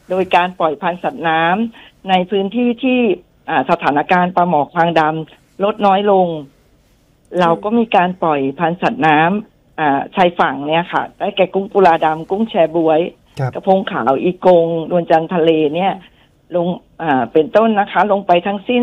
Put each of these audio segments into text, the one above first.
โดยการปล่อยพันธุ์สัตว์น้ำในพื้นที่ที่สถานการณ์ปลาหมอคางดำลดน้อยลงเราก็มีการปล่อยพันธุ์สัตว์น้ำชายฝั่งเนี่ยค่ะได้แก่กุ้งกุลาดำกุ้งแชบ๊วยกระพงขาวอีกงนวลจันทร์ทะเลเนี่ยลงเป็นต้นนะคะลงไปทั้งสิ้น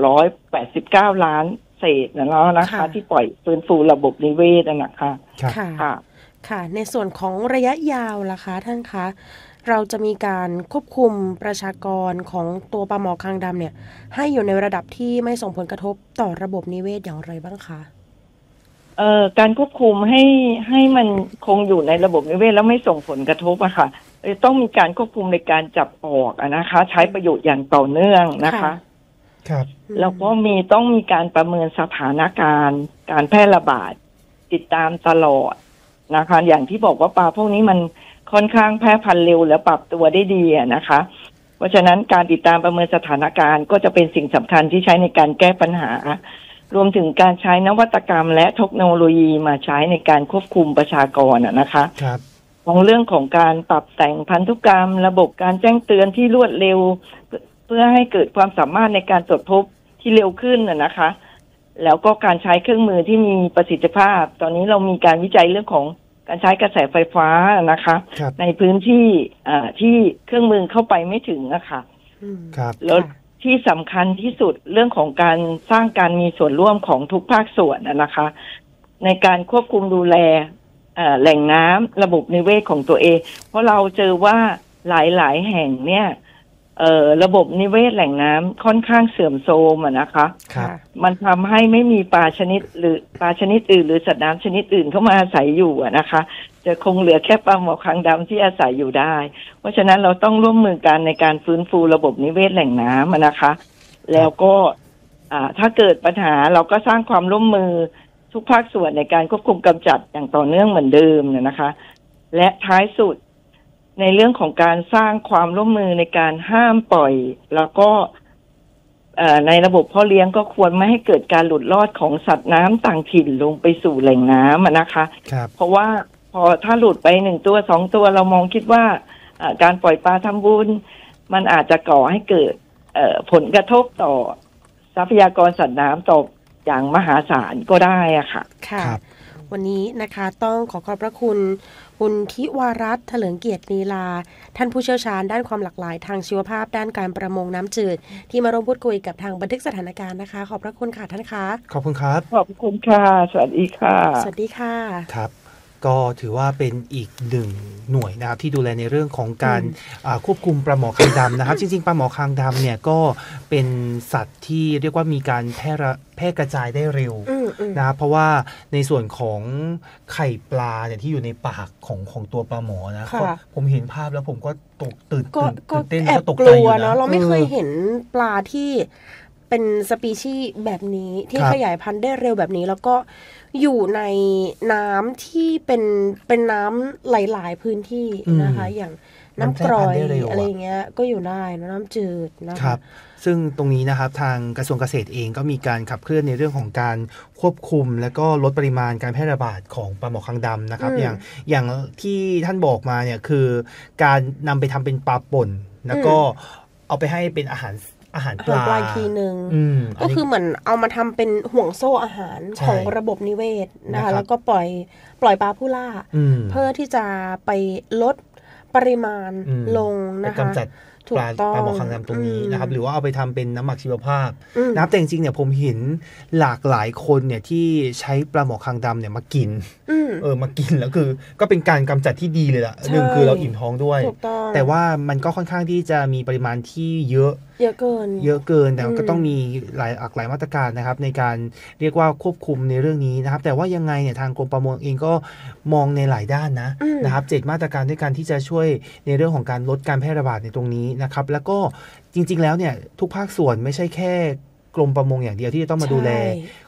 289ล้านเศษนะคะที่ปล่อยฟื้นฟูระบบนิเวศนะคะค่ะในส่วนของระยะยาวล่ะคะท่านคะเราจะมีการควบคุมประชากรของตัวปลาหมอคางดำเนี่ยให้อยู่ในระดับที่ไม่ส่งผลกระทบต่อระบบนิเวศอย่างไรบ้างคะการควบคุมให้มันคงอยู่ในระบบนิเวศแล้วไม่ส่งผลกระทบอะค่ะต้องมีการควบคุมในการจับออกนะคะใช้ประโยชน์อย่างต่อเนื่องนะคะครับแล้วก็ต้องมีการประเมินสถานการณ์การแพร่ระบาดติดตามตลอดนะคะอย่างที่บอกว่าปลาพวกนี้มันค่อนข้างแพร่พันธุ์เร็วและปรับตัวได้ดีนะคะเพราะฉะนั้นการติดตามประเมินสถานการณ์ก็จะเป็นสิ่งสำคัญที่ใช้ในการแก้ปัญหารวมถึงการใช้นวัตกรรมและเทคโนโลยีมาใช้ในการควบคุมประชากรนะคะของเรื่องของการปรับแต่งพันธุกรรมระบบการแจ้งเตือนที่รวดเร็วเพื่อให้เกิดความสามารถในการตรวจพบที่เร็วขึ้นนะคะแล้วก็การใช้เครื่องมือที่มีประสิทธิภาพตอนนี้เรามีการวิจัยเรื่องของการใช้กระแสไฟฟ้านะคะในพื้นที่ที่เครื่องมือเข้าไปไม่ถึงนะคะแล้วที่สำคัญที่สุดเรื่องของการสร้างการมีส่วนร่วมของทุกภาคส่วนนะคะในการควบคุมดูแลแหล่งน้ำระบบนิเวศของตัวเองเพราะเราเจอว่าหลายๆแห่งเนี่ยระบบนิเวศแหล่งน้ำค่อนข้างเสื่อมโทรมนะคะมันทำให้ไม่มีปลาชนิดอื่นหรือสัตว์น้ำชนิดอื่นเข้ามาอาศัยอยู่นะคะจะคงเหลือแค่ปลาหมอคางดำที่อาศัยอยู่ได้เพราะฉะนั้นเราต้องร่วมมือกันในการฟื้นฟูระบบนิเวศแหล่งน้ำนะคะแล้วก็ถ้าเกิดปัญหาเราก็สร้างความร่วมมือทุกภาคส่วนในการควบคุมกำจัดอย่างต่อเนื่องเหมือนเดิมนะคะและท้ายสุดในเรื่องของการสร้างความร่วมมือในการห้ามปล่อยแล้วก็ในระบบพ่อเลี้ยงก็ควรไม่ให้เกิดการหลุดรอดของสัตว์น้ำต่างถิ่นลงไปสู่แหล่งน้ำนะคะเพราะว่าพอถ้าหลุดไป1ตัว2ตัวเรามองคิดว่าการปล่อยปลาทำบุญมันอาจจะก่อให้เกิดผลกระทบต่อทรัพยากรสัตว์น้ำต่ออย่างมหาศาลก็ได้อะค่ะค่ะวันนี้นะคะต้องขอบพระคุณคุณทิวารัตน์เถลิงเกียรติลีลาท่านผู้เชี่ยวชาญด้านความหลากหลายทางชีวภาพด้านการประมงน้ำจืดที่มาร่วมพูดคุยกับทางบันทึกสถานการณ์นะคะขอบพระคุณค่ะท่านคะขอบคุณครับขอบคุณค่ะสวัสดีค่ะสวัสดีค่ะครับก็ถือว่าเป็นอีกหนึ่งหน่วยนะครับที่ดูแลในเรื่องของการควบคุมปลาหมอคางดำนะครับจริงๆปลาหมอคางดำเนี่ยก็เป็นสัตว์ที่เรียกว่ามีการแพร่กระจายได้เร็วนะเพราะว่าในส่วนของไข่ปลาเนี่ยที่อยู่ในปากของตัวปลาหมอนะผมเห็นภาพแล้วผมก็ตื่นเต้นแล้วก็ตกใจอยู่นะเราไม่เคยเห็นปลาที่เป็นสปีชีส์แบบนี้ที่ขยายพันธุ์ได้เร็วแบบนี้แล้วก็อยู่ในน้ำที่เป็นน้ำหลายๆพื้นที่นะคะอย่างน้ำกร่อยอะไรเงี้ยก็อยู่ได้น้ำจืดนะคะซึ่งตรงนี้นะครับทางกระทรวงเกษตรเองก็มีการขับเคลื่อนในเรื่องของการควบคุมและก็ลดปริมาณการแพร่ระบาดของปลาหมอคางดำนะครับอย่างที่ท่านบอกมาเนี่ยคือการนำไปทำเป็นปลาป่นแล้วก็เอาไปให้เป็นอาหารปลาทีนึงก็คือเหมือนเอามาทำเป็นห่วงโซ่อาหารของระบบนิเวศนะคะแล้วก็ปล่อยปลาผู้ล่าเพื่อที่จะไปลดปริมาณลงนะคะปลาหมอคางดำตรงนี้นะครับหรือว่าเอาไปทำเป็นน้ำหมักชีวภาพนะครับแต่จริงๆเนี่ยผมเห็นหลากหลายคนเนี่ยที่ใช้ปลาหมอคางดำเนี่ยมากินมากินแล้วคือก็เป็นการกำจัดที่ดีเลยล่ะหนึ่งคือเราอิ่มท้องด้วยแต่ว่ามันก็ค่อนข้างที่จะมีปริมาณที่เยอะเกินแต่ก็ต้องมีหลายมาตรการนะครับในการเรียกว่าควบคุมในเรื่องนี้นะครับแต่ว่ายังไงเนี่ยทางกรมประมงเองก็มองในหลายด้านนะครับ7มาตรการด้วยการที่จะช่วยในเรื่องของการลดการแพร่ระบาดในตรงนี้นะครับแล้วก็จริงๆแล้วเนี่ยทุกภาคส่วนไม่ใช่แค่กรมประมงอย่างเดียวที่จะต้องมาดูแล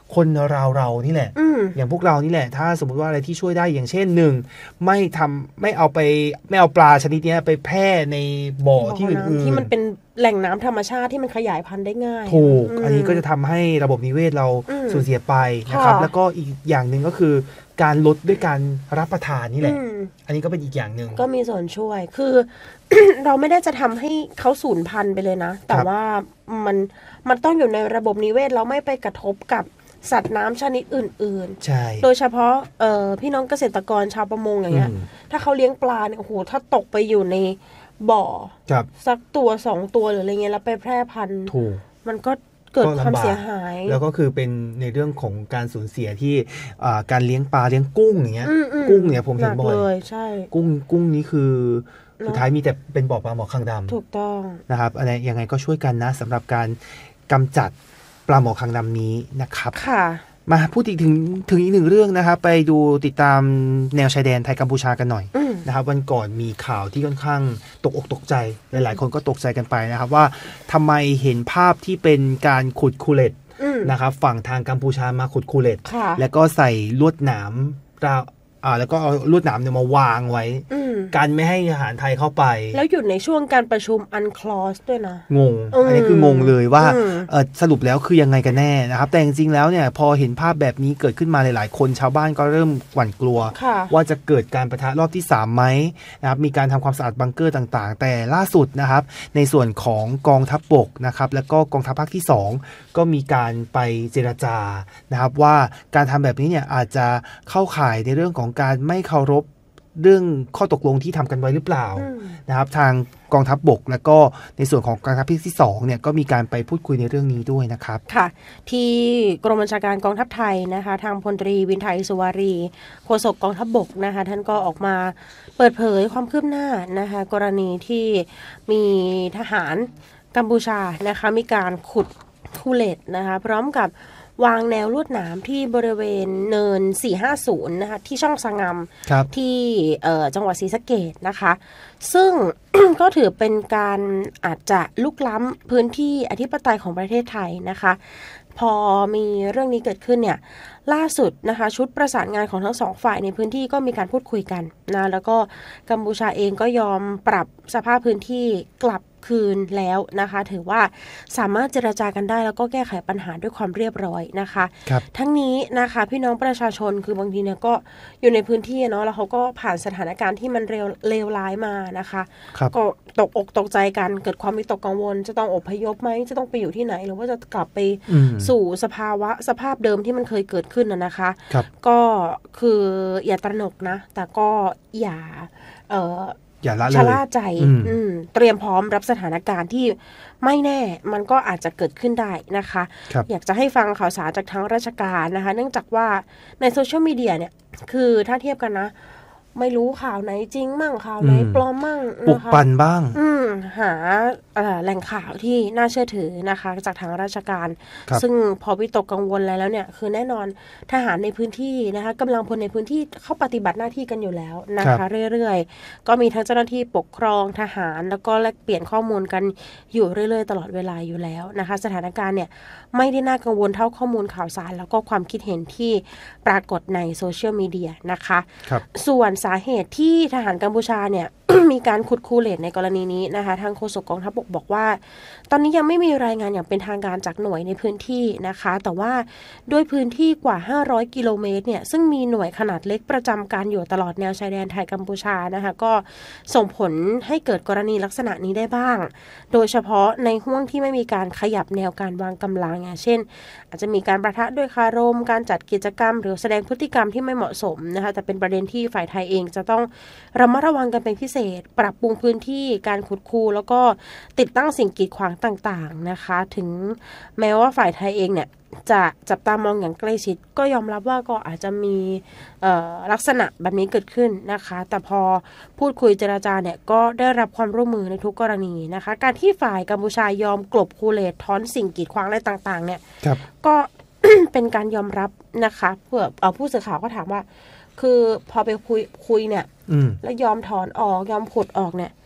คนเรานี่แหละอย่างพวกเรานี่แหละถ้าสมมุติว่าอะไรที่ช่วยได้อย่างเช่นหนึ่งไม่เอาปลาชนิดนี้ไปแพร่ในบ่อที่อื่นๆที่มันเป็นแหล่งน้ำธรรมชาติที่มันขยายพันธุ์ได้ง่ายถูกอันนี้ก็จะทำให้ระบบนิเวศเราสูญเสียไปนะครับแล้วก็อีกอย่างหนึ่งก็คือการลดด้วยการรับประทานนี่แหละอันนี้ก็เป็นอีกอย่างหนึ่งก็มีส่วนช่วยคือ เราไม่ได้จะทำให้เขาสูญพันธุ์ไปเลยนะแต่ว่ามันต้องอยู่ในระบบนิเวศแล้วไม่ไปกระทบกับสัตว์น้ำชนิดอื่นๆใช่โดยเฉพาะพี่น้องเกษตรกรชาวประมงอย่างเงี้ยถ้าเขาเลี้ยงปลาเนี่ยโอ้โหถ้าตกไปอยู่ในบ่อสักตัว2ตัวหรืออะไรเงี้ยแล้วไปแพร่พันธุ์มันก็เกิดความเสียหายแล้วก็คือเป็นในเรื่องของการสูญเสียที่การเลี้ยงปลาเลี้ยงกุ้งอย่างเงี้ยกุ้งเนี่ยผมเห็นบ่อยใช่กุ้งนี้คือสุดท้ายมีแต่เป็นบ่อปลาหมอคางดำถูกต้องนะครับอะไรยังไงก็ช่วยกันนะสำหรับการกำจัดปลาหมอคางดำนี้นะครับค่ะมาพูดถึงอีกหนึ่งเรื่องนะครับไปดูติดตามแนวชายแดนไทยกัมพูชากันหน่อยนะครับวันก่อนมีข่าวที่ค่อนข้างตกอกตกใจหลายๆคนก็ตกใจกันไปนะครับว่าทำไมเห็นภาพที่เป็นการขุดคูเลตนะครับฝั่งทางกัมพูชามาขุดคูเลตแล้วก็ใส่ลวดหนามแล้วก็เอาลวดหนามเนี่ยมาวางไว้กันไม่ให้ทหารไทยเข้าไปแล้วอยู่ในช่วงการประชุมอันคลอสด้วยนะงงอันนี้คืองงเลยว่าสรุปแล้วคือยังไงกันแน่นะครับแต่จริงๆแล้วเนี่ยพอเห็นภาพแบบนี้เกิดขึ้นมาหลายๆคนชาวบ้านก็เริ่มหวั่นกลัวว่าจะเกิดการปะทะรอบที่3ไหมนะครับมีการทำความสะอาดบังเกอร์ต่างๆแต่ล่าสุดนะครับในส่วนของกองทัพบกนะครับแล้วก็กองทัพภาคที่2ก็มีการไปเจรจานะครับว่าการทำแบบนี้เนี่ยอาจจะเข้าข่ายในเรื่องของการไม่เคารพเรื่องข้อตกลงที่ทำกันไว้หรือเปล่านะครับทางกองทัพบกและก็ในส่วนของกองทัพภาคที่2เนี่ยก็มีการไปพูดคุยในเรื่องนี้ด้วยนะครับค่ะที่กรมบัญชาการกองทัพไทยนะคะทางพลตรีวินไทยสุวารีโฆษกกองทัพบกนะคะท่านก็ออกมาเปิดเผยความคืบหน้านะคะกรณีที่มีทหารกัมพูชานะคะมีการขุดคูเลตนะคะพร้อมกับวางแนวลวดหนามที่บริเวณเนิน450นะคะที่ช่องสงามที่จังหวัดศรีสะเกษนะคะซึ่ง ก็ถือเป็นการอาจจะลุกล้ำพื้นที่อธิปไตยของประเทศไทยนะคะพอมีเรื่องนี้เกิดขึ้นเนี่ยล่าสุดนะคะชุดประสานงานของทั้งสองฝ่ายในพื้นที่ก็มีการพูดคุยกันนะแล้วก็กัมพูชาเองก็ยอมปรับสภาพพื้นที่กลับคืนแล้วนะคะถือว่าสามารถเจรจากันได้แล้วก็แก้ไขปัญหาด้วยความเรียบร้อยนะคะทั้งนี้นะคะพี่น้องประชาชนคือบางทีเนี่ยก็อยู่ในพื้นที่เนาะแล้วเขาก็ผ่านสถานการณ์ที่มันเลวร้ายมานะคะก็ตกอกตกใจกันเกิดความวิตกกังวลจะต้องอพยพไหมจะต้องไปอยู่ที่ไหนหรือว่าจะกลับไปสู่สภาพเดิมที่มันเคยเกิดขึ้นนะคะก็คืออย่าตระหนกนะแต่ก็อย่าชะล่าใจเตรียมพร้อมรับสถานการณ์ที่ไม่แน่มันก็อาจจะเกิดขึ้นได้นะคะอยากจะให้ฟังข่าวสารจากทางราชการนะคะเนื่องจากว่าในโซเชียลมีเดียเนี่ยคือถ้าเทียบกันนะไม่รู้ข่าวไหนจริงมั่งข่าวไหนปลอมมั่งปลุกปั่นบ้างหาแหล่งข่าวที่น่าเชื่อถือนะคะจากทางราชการซึ่งพอวิตกกังวลแล้วเนี่ยคือแน่นอนทหารในพื้นที่นะคะกำลังพลในพื้นที่เข้าปฏิบัติหน้าที่กันอยู่แล้วนะคะเรื่อยๆก็มีทั้งเจ้าหน้าที่ปกครองทหารแล้วก็แลกเปลี่ยนข้อมูลกันอยู่เรื่อยๆตลอดเวลาอยู่แล้วนะคะสถานการณ์เนี่ยไม่ได้น่ากังวลเท่าข้อมูลข่าวสารแล้วก็ความคิดเห็นที่ปรากฏในโซเชียลมีเดียนะคะส่วนสาเหตุที่ทหารกัมพูชาเนี่ย มีการขุดคูเลตในกรณีนี้นะคะทางโฆษกกองทัพบกบอกว่าตอนนี้ยังไม่มีรายงานอย่างเป็นทางการจากหน่วยในพื้นที่นะคะแต่ว่าด้วยพื้นที่กว่า500กิโลเมตรเนี่ยซึ่งมีหน่วยขนาดเล็กประจำการอยู่ตลอดแนวชายแดนไทยกัมพูชานะคะก็ส่งผลให้เกิดกรณีลักษณะนี้ได้บ้างโดยเฉพาะในห่วงที่ไม่มีการขยับแนวการวางกำลังเช่นอาจจะมีการประทะด้วยคารมการจัดกิจกรรมหรือแสดงพฤติกรรมที่ไม่เหมาะสมนะคะแต่เป็นประเด็นที่ฝ่ายไทยเองจะต้องระมัดระวังกันเป็นพิเศษปรับปรุงพื้นที่การขุดคูแล้วก็ติดตั้งสิ่งกีดขวางต่างๆนะคะถึงแม้ว่าฝ่ายไทยเองเนี่ยจะจับตามองอย่างใกล้ชิดก็ยอมรับว่าก็อาจจะมีลักษณะแบบนี้เกิดขึ้นนะคะแต่พอพูดคุยเจรจาเนี่ยก็ได้รับความร่วมมือในทุกกรณีนะคะการที่ฝ่ายกัมพูชายอมกลบคูเลตถอนสิ่งกีดขวางอะไรต่างๆเนี่ยก็ เป็นการยอมรับนะคะเพื่อผู้สื่อข่าวก็ถามว่าคือพอไปคุยเนี่ยแล้วยอมถอนออกยอมขุดออกเนี่ย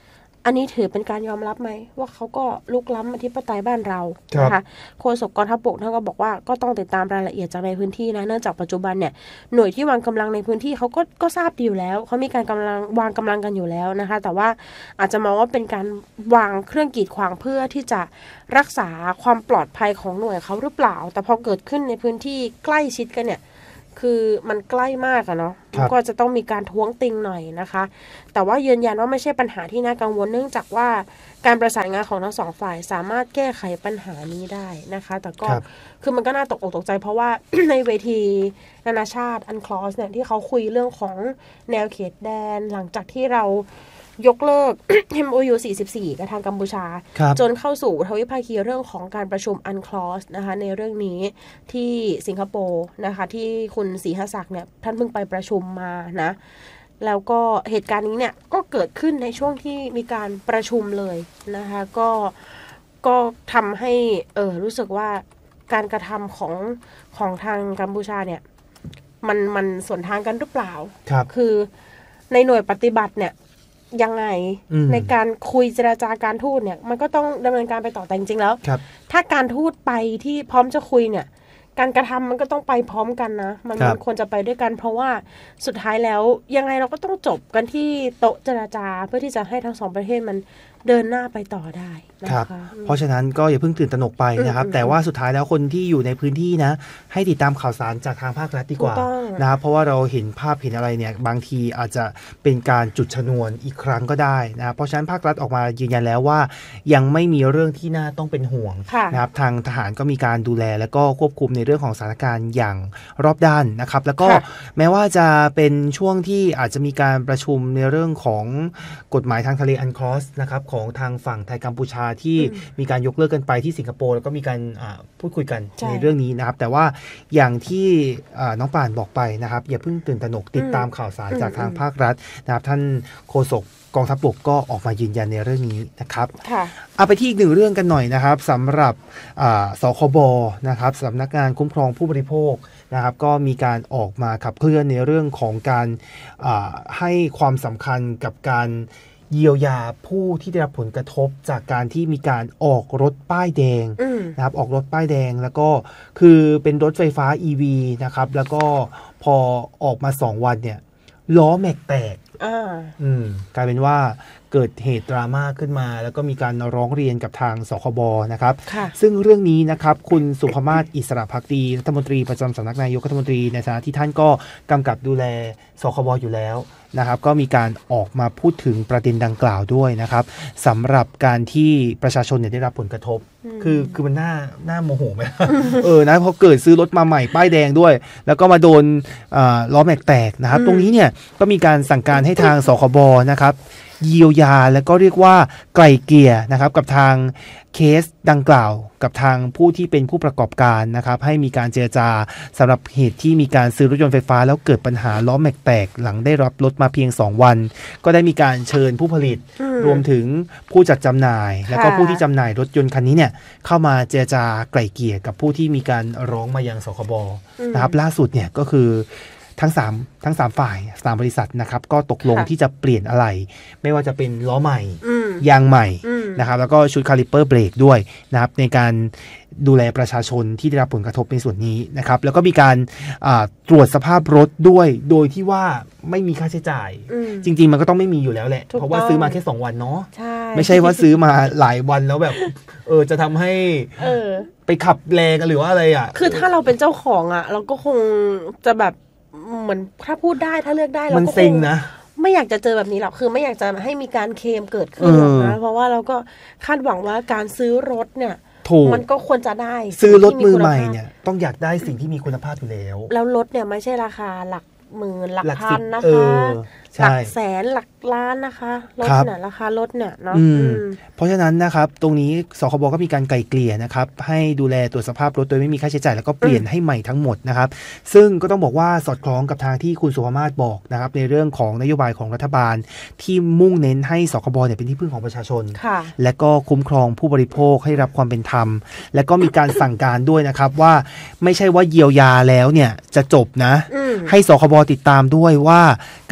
อันนี้ถือเป็นการยอมรับไหมว่าเขาก็ลุกล้ำอธิปไตยบ้านเรานะคะโฆษกกองทัพบกท่านก็บอกว่าก็ต้องติดตามรายละเอียดจากในพื้นที่นะเนื่องจากปัจจุบันเนี่ยหน่วยที่วางกำลังในพื้นที่เขาก็ทราบดีอยู่แล้วเขามีการวางกำลังกันอยู่แล้วนะคะแต่ว่าอาจจะมองว่าเป็นการวางเครื่องกีดขวางเพื่อที่จะรักษาความปลอดภัยของหน่วยเขาหรือเปล่าแต่พอเกิดขึ้นในพื้นที่ใกล้ชิดกันเนี่ยคือมันใกล้มากอะเนาะก็จะต้องมีการท้วงติงหน่อยนะคะแต่ว่ายืนยันว่าไม่ใช่ปัญหาที่น่ากังวลเนื่องจากว่าการประสานงานของทั้งสองฝ่ายสามารถแก้ไขปัญหานี้ได้นะคะแต่ก็คือมันก็น่าตกอกตกใจเพราะว่า ในเวทีนานาชาติอันคลอสเนี่ยที่เขาคุยเรื่องของแนวเขตแดนหลังจากที่เรายกเลิก MOU 44 กับทางกัมพูชาจนเข้าสู่ทวิภาคีเรื่องของการประชุม UNCLOS นะคะในเรื่องนี้ที่สิงคโปร์นะคะที่คุณศรีหศักดิ์เนี่ยท่านเพิ่งไปประชุมมานะแล้วก็เหตุการณ์นี้เนี่ยก็เกิดขึ้นในช่วงที่มีการประชุมเลยนะคะก็ทำให้รู้สึกว่าการกระทำของทางกัมพูชาเนี่ยมันสวนทางกันหรือเปล่าคือในหน่วยปฏิบัติเนี่ยยังไงในการคุยเจรจาการทูตเนี่ยมันก็ต้องดำเนินการไปต่อแต่จริงๆแล้วถ้าการทูตไปที่พร้อมจะคุยเนี่ยการกระทำมันก็ต้องไปพร้อมกันนะมันควรจะไปด้วยกันเพราะว่าสุดท้ายแล้วยังไงเราก็ต้องจบกันที่โต๊ะเจรจาเพื่อที่จะให้ทั้งสองประเทศมันเดินหน้าไปต่อได้นะคะเพราะฉะนั้นก็อย่าเพิ่งตื่นตระหนกไปนะครับแต่ว่าสุดท้ายแล้วคนที่อยู่ในพื้นที่นะให้ติดตามข่าวสารจากทางภาครัฐดีกว่านะครับเพราะว่าเราเห็นภาพเห็นอะไรเนี่ยบางทีอาจจะเป็นการจุดชนวนอีกครั้งก็ได้นะเพราะฉะนั้นภาครัฐออกมายืนยันแล้วว่ายังไม่มีเรื่องที่น่าต้องเป็นห่วงนะครับทางทหารก็มีการดูแลและก็ควบคุมในเรื่องของสถานการณ์อย่างรอบด้านนะครับแล้วก็แม้ว่าจะเป็นช่วงที่อาจจะมีการประชุมในเรื่องของกฎหมายทางทะเลอันคลอสนะครับของทางฝั่งไทยกัมพูชาที่มีการยกเลิกกันไปที่สิงคโปร์แล้วก็มีการพูดคุยกันในเรื่องนี้นะครับแต่ว่าอย่างที่น้องป่านบอกไปนะครับอย่าเพิ่งตื่นตระหนกติดตามข่าวสารจากทางภาครัฐนะครับท่านโฆษกกองทัพบกก็ออกมายืนยันในเรื่องนี้นะครับเอาไปที่อีกหนึ่งเรื่องกันหน่อยนะครับสำหรับสคบนะครับสำนักงานคุ้มครองผู้บริโภคนะครับก็มีการออกมาขับเคลื่อนในเรื่องของการให้ความสำคัญกับการเยียวยาผู้ที่ได้รับผลกระทบจากการที่มีการออกรถป้ายแดงนะครับออกรถป้ายแดงแล้วก็คือเป็นรถไฟฟ้า EV นะครับแล้วก็พอออกมา2วันเนี่ยล้อแม็กแตกกลายเป็นว่าเกิดเหตุดราม่าขึ้นมาแล้วก็มีการร้องเรียนกับทางสคบนะครับซึ่งเรื่องนี้นะครับคุณสุภมาศอิสระภักดีรัฐมนตรีประจำสำนักนายกรัฐมนตรีในฐานะที่ท่านก็กำกับดูแลสคบอยู่แล้วนะครับก็มีการออกมาพูดถึงประเด็นดังกล่าวด้วยนะครับสำหรับการที่ประชาชนเนี่ยได้รับผลกระทบคือมันน่าโมโหไหม นะพอเกิดซื้อรถมาใหม่ป้ายแดงด้วยแล้วก็มาโดนล้อแม็กแตกนะครับตรงนี้เนี่ยก็มีการสั่งการให้ทางสคบนะครับเยียวยาและก็เรียกว่าไกล่เกลี่ยนะครับกับทางเคสดังกล่าวกับทางผู้ที่เป็นผู้ประกอบการนะครับให้มีการเจรจาสำหรับเหตุที่มีการซื้อรถยนต์ไฟฟ้าแล้วเกิดปัญหาล้อแม็กแตกหลังได้รับรถมาเพียง2วันก็ได้มีการเชิญผู้ผลิตรวมถึงผู้จัดจำหน่ายแล้วก็ผู้ที่จำหน่ายรถยนต์คันนี้เนี่ยเข้ามาเจรจาไกล่เกลี่ยกับผู้ที่มีการร้องมายังสคบนะครับล่าสุดเนี่ยก็คือทั้ง3ฝ่าย3บริษัทนะครับก็ตกลงที่จะเปลี่ยนอะไรไม่ว่าจะเป็นล้อใหม่ยางใหม่นะครับแล้วก็ชุดคาลิปเปอร์เบรกด้วยนะครับในการดูแลประชาชนที่ได้รับผลกระทบในส่วนนี้นะครับแล้วก็มีการตรวจสภาพรถด้วยโดยที่ว่าไม่มีค่าใช้จ่ายจริงๆมันก็ต้องไม่มีอยู่แล้วแหละเพราะว่าซื้อมาแค่2วันเนาะไม่ใช่ว่าซื้อมาหลายวันแล้วแบบจะทำให้ไปขับแรงหรือว่าอะไรอ่ะคือถ้าเราเป็นเจ้าของอ่ะเราก็คงจะแบบเหมือนถ้าพูดได้ถ้าเลือกได้เราก็คงไม่อยากจะเจอแบบนี้หรอกคือไม่อยากจะให้มีการเคลมเกิดขึ้นหรอกนะเพราะว่าเราก็คาดหวังว่าการซื้อรถเนี่ยมันก็ควรจะได้ซื้อรถมือใหม่เนี่ยต้องอยากได้สิ่งที่มีคุณภาพอยู่แล้วรถเนี่ยไม่ใช่ราคาหลักหมื่นหลักพันนะคะหลักแสนหลักล้านนะคะรถเนี่ยราคารถเนี่ยเนาะเพราะฉะนั้นนะครับตรงนี้สคบก็มีการไกล่เกลี่ยนะครับให้ดูแลตรวจสภาพรถโดยไม่มีค่าใช้จ่ายแล้วก็เปลี่ยนให้ใหม่ทั้งหมดนะครับซึ่งก็ต้องบอกว่าสอดคล้องกับทางที่คุณสุภมาศบอกนะครับในเรื่องของนโยบายของรัฐบาลที่มุ่งเน้นให้สคบเนี่ยเป็นที่พึ่งของประชาชนและก็คุ้มครองผู้บริโภคให้รับความเป็นธรรมและก็มีการสั่งการด้วยนะครับว่าไม่ใช่ว่าเยียวยาแล้วเนี่ยจะจบนะให้สคบติดตามด้วยว่าการดำเนินการ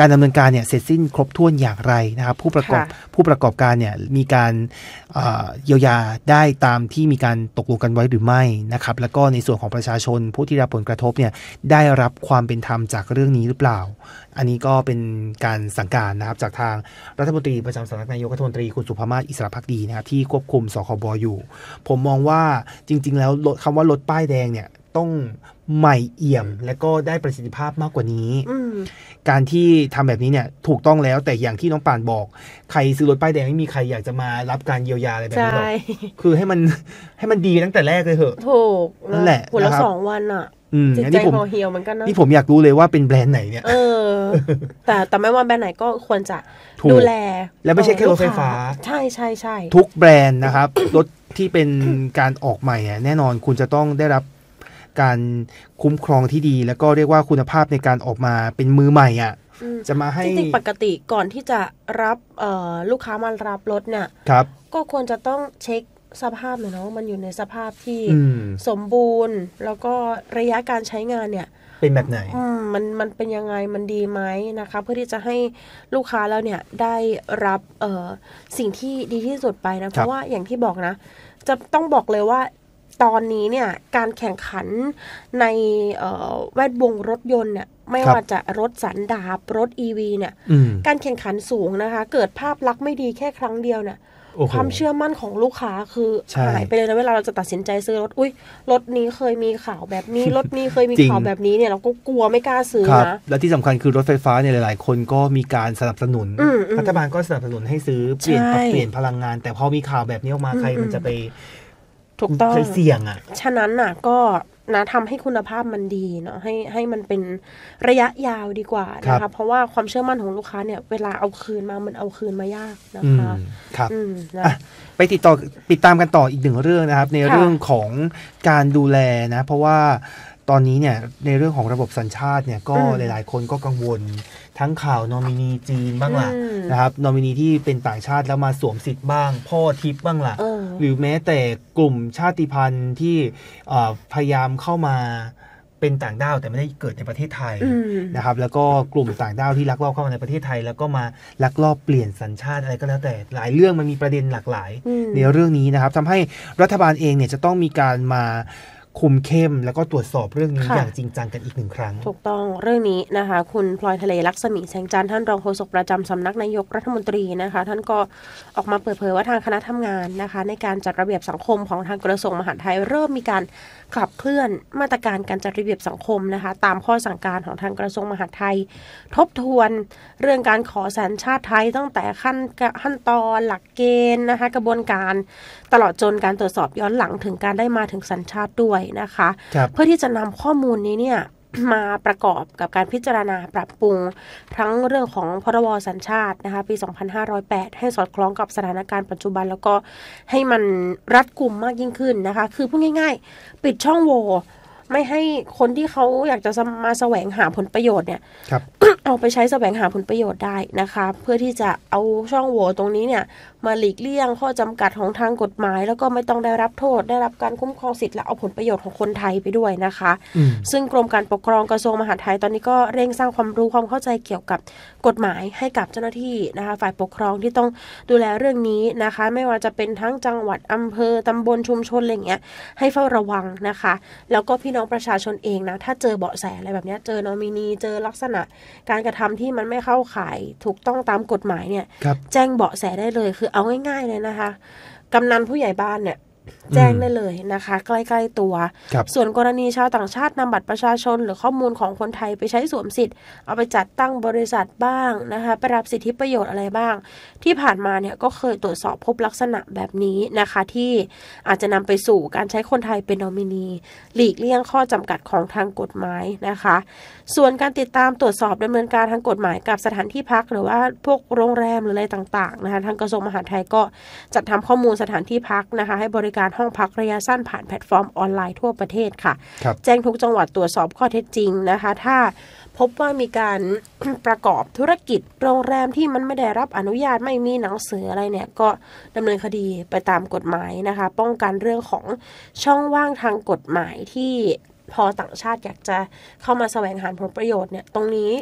เนี่ยเสร็จสิ้นครบถ้วนอย่างไรนะครับผู้ประกอบการเนี่ยมีการเยียวยาได้ตามที่มีการตกลงกันไว้หรือไม่นะครับแล้วก็ในส่วนของประชาชนผู้ที่รับผลกระทบเนี่ยได้รับความเป็นธรรมจากเรื่องนี้หรือเปล่าอันนี้ก็เป็นการสั่งการนะครับจากทางรัฐมนตรีประจำสำนักนายกรัฐมนตรีคุณสุภมาศอิสระภักดีนะครับที่ควบคุมสคบอยู่ผมมองว่าจริงๆแล้วคำว่ารถป้ายแดงเนี่ยต้องใหม่เอี่ยมและก็ได้ประสิทธิภาพมากกว่านี้การที่ทำแบบนี้เนี่ยถูกต้องแล้วแต่อย่างที่น้องป่านบอกใครซื้อรถป้ายแดงไม่มีใครอยากจะมารับการเยียวยาอะไรแบบนี้หรอกคือให้มันดีตั้งแต่แรกเลยเถอะถูกนั่นแหละหัวละ2 วันอ่ะจิตใจห่อเหี่ยวเหมือนกันนะนี่ผมอยากรู้เลยว่าเป็นแบรนด์ไหนเนี่ยแต่ไม่ว่าแบรนด์ไหนก็ควรจะดูแลและไม่ใช่แค่รถไฟฟ้าใช่ทุกแบรนด์นะครับ รถที่เป็นการออกใหม่แน่นอนคุณจะต้องได้รับการคุ้มครองที่ดีแล้วก็เรียกว่าคุณภาพในการออกมาเป็นมือใหม่จะมาให้จริงๆปกติก่อนที่จะรับลูกค้ามารับรถเนี่ยก็ควรจะต้องเช็คสภาพหน่อยเนาะมันอยู่ในสภาพที่สมบูรณ์แล้วก็ระยะการใช้งานเนี่ยเป็นแบบไหนมันเป็นยังไงมันดีไหมนะคะเพื่อที่จะให้ลูกค้าแล้วเนี่ยได้รับสิ่งที่ดีที่สุดไปนะเพราะว่าอย่างที่บอกนะจะต้องบอกเลยว่าตอนนี้เนี่ยการแข่งขันในแวดวงรถยนต์เนี่ยไม่ว่าจะรถสันดาปรถ EV เนี่ยการแข่งขันสูงนะคะเกิดภาพลักษณ์ไม่ดีแค่ครั้งเดียวเนี่ยความเชื่อมั่นของลูกค้าคือหายไปเลยนะเวลาเราจะตัดสินใจซื้อรถรถนี้เคยมีข่าวแบบนี้รถนี้เคยมีข่าวแบบนี้เนี่ยเราก็กลัวไม่กล้าซื้อนะและที่สำคัญคือรถไฟฟ้าเนี่ยหลายๆคนก็มีการสนับสนุนรัฐบาลก็สนับสนุนให้ซื้อเปลี่ยนพลังงานแต่พอมีข่าวแบบนี้ออกมาใครมันจะไปถูกต้องเสี่ยงฉะนั้นก็นะทำให้คุณภาพมันดีเนาะให้มันเป็นระยะยาวดีกว่านะคะเพราะว่าความเชื่อมั่นของลูกค้าเนี่ยเวลาเอาคืนมามันเอาคืนมายากนะคะครับไปติดตามกันต่ออีกหนึ่งเรื่องนะครับในเรื่องของการดูแลนะเพราะว่าตอนนี้เนี่ยในเรื่องของระบบสัญชาติเนี่ยก็หลายๆคนก็กังวลทั้งข่าวนอมินีจีนบ้างล่ะนะครับนอมินีที่เป็นต่างชาติแล้วมาสวมสิทธิ์บ้างพ่อทิพย์บ้างล่ะหรือแม้แต่กลุ่มชาติพันธุ์ที่พยายามเข้ามาเป็นต่างด้าวแต่ไม่ได้เกิดในประเทศไทยนะครับแล้วก็กลุ่มต่างด้าวที่ลักลอบเข้ามาในประเทศไทยแล้วก็มาลักลอบเปลี่ยนสัญชาติอะไรก็แล้วแต่หลายเรื่องมันมีประเด็นหลากหลายในเรื่องนี้นะครับทำให้รัฐบาลเองเนี่ยจะต้องมีการมาคุมเข้มแล้วก็ตรวจสอบเรื่องนี้อย่างจริงจังกันอีกหนึ่งครั้งถูกต้องเรื่องนี้นะคะคุณพลอยทะเลลักษมีแสงจันทร์ท่านรองโฆษกประจำสำนักนายกรัฐมนตรีนะคะท่านก็ออกมาเปิดเผยว่าทางคณะทำงานนะคะในการจัดระเบียบสังคมของทางกระทรวงมหาดไทยเริ่มมีการขับเคลื่อนมาตรการการจัดระเบียบสังคมนะคะตามข้อสั่งการของทางกระทรวงมหาดไทยทบทวนเรื่องการขอสัญชาติไทยตั้งแต่ขั้นตอนหลักเกณฑ์นะคะกระบวนการตลอดจนการตรวจสอบย้อนหลังถึงการได้มาถึงสัญชาติด้วยนะคะเพื่อที่จะนำข้อมูลนี้เนี่ยมาประกอบกับการพิจารณาปรับปรุงทั้งเรื่องของพรบสัญชาตินะคะปี 2508 ให้สอดคล้องกับสถานการณ์ปัจจุบันแล้วก็ให้มันรัดกุมมากยิ่งขึ้นนะคะคือพูดง่ายๆปิดช่องโหว่ไม่ให้คนที่เขาอยากจะมาแสวงหาผลประโยชน์เนี่ย เอาไปใช้แสวงหาผลประโยชน์ได้นะคะเพื่อที่จะเอาช่องโหว่ตรงนี้เนี่ยมาหลีกเลี่ยงข้อจำกัดของทางกฎหมายแล้วก็ไม่ต้องได้รับโทษได้รับการคุ้มครองสิทธิ์และเอาผลประโยชน์ของคนไทยไปด้วยนะคะซึ่งกรมการปกครองกระทรวงมหาดไทยตอนนี้ก็เร่งสร้างความรู้ความเข้าใจเกี่ยวกับกฎหมายให้กับเจ้าหน้าที่นะคะฝ่ายปกครองที่ต้องดูแลเรื่องนี้นะคะไม่ว่าจะเป็นทั้งจังหวัดอำเภอตำบลชุมชนอะไรอย่างเงี้ยให้เฝ้าระวังนะคะแล้วก็พี่น้องประชาชนเองนะถ้าเจอเบาะแสอะไรแบบนี้เจอนอมินีเจอลักษณะการกระทำที่มันไม่เข้าข่ายถูกต้องตามกฎหมายเนี่ยแจ้งเบาะแสได้เลยคือเอาง่ายๆเลยนะคะกำนันผู้ใหญ่บ้านเนี่ยแจ้งได้เลยนะคะใกล้ๆตัวส่วนกรณีชาวต่างชาตินำบัตรประชาชนหรือข้อมูลของคนไทยไปใช้สวมสิทธิ์เอาไปจัดตั้งบริษัทบ้างนะคะไปรับสิทธิประโยชน์อะไรบ้างที่ผ่านมาเนี่ยก็เคยตรวจสอบพบลักษณะแบบนี้นะคะที่อาจจะนำไปสู่การใช้คนไทยเป็นนอมินีหลีกเลี่ยงข้อจำกัดของทางกฎหมายนะคะส่วนการติดตามตรวจสอบดำเนินการทางกฎหมายกับสถานที่พักหรือว่าพวกโรงแรมหรืออะไรต่างๆนะคะทางกระทรวงมหาดไทยก็จัดทำข้อมูลสถานที่พักนะคะให้บริการห้องพักระยะสั้นผ่านแพลตฟอร์มออนไลน์ทั่วประเทศค่ะแจ้งทุกจังหวัดตรวจสอบข้อเท็จจริงนะคะถ้าพบว่ามีการ ประกอบธุรกิจโรงแรมที่มันไม่ได้รับอนุญาตไม่มีหนังสืออะไรเนี่ยก็ดำเนินคดีไปตามกฎหมายนะคะป้องกันเรื่องของช่องว่างทางกฎหมายที่พอต่างชาติอยากจะเข้ามาแสวงหาผลประโยชน์เนี่ยตรงนี้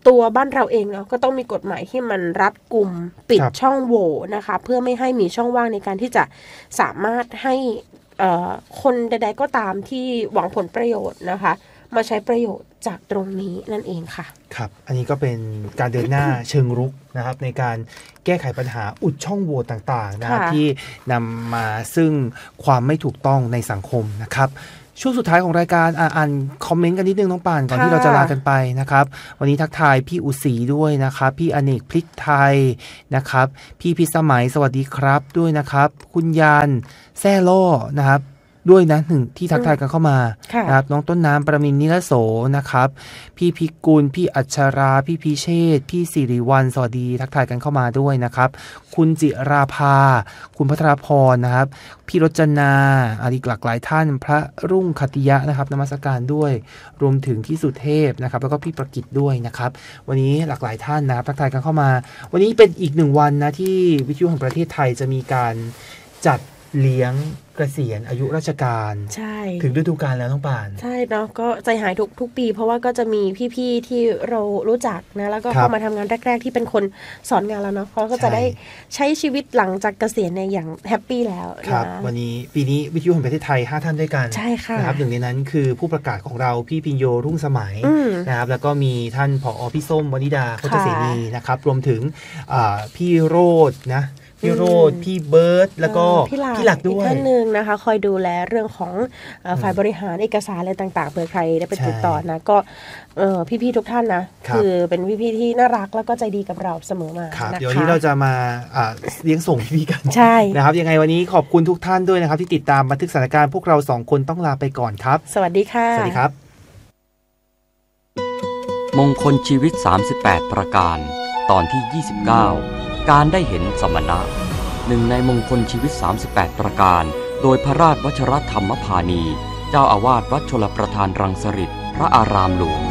ตัวบ้านเราเองเนาะก็ต้องมีกฎหมายที่มันรัดกุมปิดช่องโหว่นะคะเพื่อไม่ให้มีช่องว่างในการที่จะสามารถให้คนใดๆก็ตามที่หวังผลประโยชน์นะคะมาใช้ประโยชน์จากตรงนี้นั่นเองค่ะครับอันนี้ก็เป็นการเดินหน้า เชิงรุกนะครับในการแก้ไขปัญหาอุดช่องโหว่ต่างๆนะครับที่นำมาซึ่งความไม่ถูกต้องในสังคมนะครับช่วงสุดท้ายของรายการอ่านคอมเมนต์กันนิดนึงน้องป่านก่อนที่เราจะลากันไปนะครับวันนี้ทักทายพี่อุศรีด้วยนะครับพี่อเนกพลิกไทยนะครับพี่พิสมัยสวัสดีครับด้วยนะครับคุณยานแซ่ล่อนะครับด้วยนะหนึ่งที่ทักทายกันเข้ามานะครับน้องต้นน้ำประมินนิรโสนะครับพี่พิกุลพี่อัชราพี่พิเชษพี่สิริวัลย์สวัสดีทักทายกันเข้ามาด้วยนะครับคุณจิราภาคุณพัทรพรนะครับพี่รจนาอีกหลากหลายท่านพระรุ่งคติยะนะครับนมัสการด้วยรวมถึงพี่สุเทพนะครับแล้วก็พี่ประกิตด้วยนะครับวันนี้หลากหลายท่านนะครับทักทายกันเข้ามาวันนี้เป็นอีก1วันนะที่วิทยุแห่งประเทศไทยจะมีการจัดเลี้ยงเกษียณอายุราชการใช่ถึงฤดูกาลแล้วน้องป่านใช่เนาะก็ใจหายทุกปีเพราะว่าก็จะมีพี่ๆที่เรารู้จักนะแล้วก็เข้ามาทำงานแรกๆที่เป็นคนสอนงานแล้วเนาะเขาก็จะได้ใช้ชีวิตหลังจากเกษียณในอย่างแฮปปี้แล้วครับวันนี้ปีนี้วิทยุแห่งประเทศไทย5ท่านด้วยกันใช่ค่ะนะครับหนึ่งในนั้นคือผู้ประกาศของเราพี่พิญโยรุ่งสมัยนะครับแล้วก็มีท่านผอ.พี่ส้มวนิดาโคจรเสนีนะครับรวมถึงพี่โรจน์นะพี่โรดพี่เบิร์ดแล้วก็พี่หลักด้วยอีกท่านหนึ่งนะคะคอยดูแลเรื่องของฝ่ายบริหารเอกสารอะไรต่างๆเผื่อใครได้ไปติดต่อนะก็พี่ๆทุกท่านนะคือเป็นพี่ๆที่น่ารักแล้วก็ใจดีกับเราเสมอมานะคะเดี๋ยวนี้เราจะมาเลี้ยงส่งพี่ๆกันใช่นะครับยังไงวันนี้ขอบคุณทุกท่านด้วยนะครับที่ติดตามบันทึกสถานการณ์พวกเรา2คนต้องลาไปก่อนครับสวัสดีค่ะสวัสดีครับมงคลชีวิต38ประการตอนที่29การได้เห็นสมณะหนึ่งในมงคลชีวิต38ประการโดยพระราชวชรธรรมพานีเจ้าอาวาสวัดชลประทานรังสฤษฎ์พระอารามหลวง